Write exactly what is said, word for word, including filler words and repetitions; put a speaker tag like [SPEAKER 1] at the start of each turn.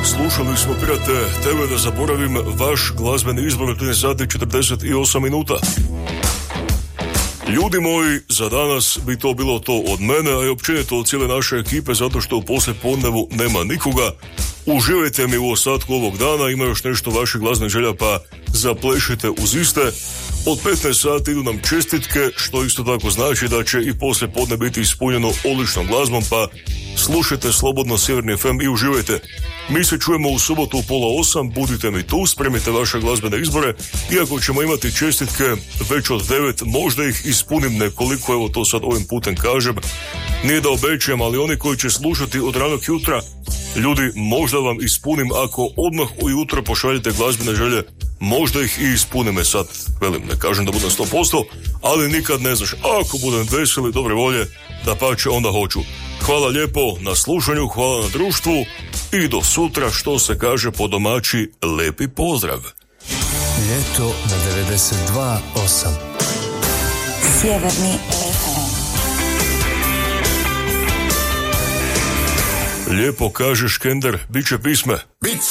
[SPEAKER 1] Slušali smo, pirate, tebe da zaboravim, vaš glazbeni izbor u trinaest sati četrdeset osam minuta. Ljudi moji, za danas bi to bilo to od mene, a i općenito od cijele naše ekipe, zato što u poslijepodnevu nema nikoga. Uživajte mi u ostatku ovog dana, ima još nešto vaših glazbenih želja, pa zaplešite uz iste. Od petnaest sati idu nam čestitke, što isto tako znači da će i poslijepodne biti ispunjeno odličnom glazbom, pa slušajte slobodno Sjeverni ef em i uživajte. Mi se čujemo u subotu u pola osam, budite mi tu, spremite vaše glazbene izbore, iako ćemo imati čestitke već od devet, možda ih ispunim nekoliko, evo to sad ovim putem kažem, nije da obećajem, ali oni koji će slušati od ranog jutra, ljudi, možda vam ispunim ako odmah ujutro pošaljete glazbene želje, možda ih i ispunime sad, velim, ne kažem da budem sto posto, ali nikad ne znaš, ako budem veseli, dobre volje, da pače onda hoću. Hvala lijepo na slušanju, hvala na društvu i do sutra, što se kaže po domaći, lepi pozdrav.
[SPEAKER 2] Ljeto na devedeset dva osam.
[SPEAKER 3] Sjeverni ef em.
[SPEAKER 1] Lijepo kažeš, Kender, bit će pisme.